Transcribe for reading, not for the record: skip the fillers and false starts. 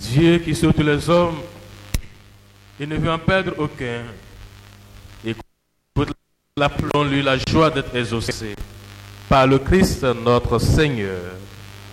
Dieu qui sauve tous les hommes, il ne veut en perdre aucun. Écoute, appelons-lui la joie d'être exaucé par le Christ notre Seigneur.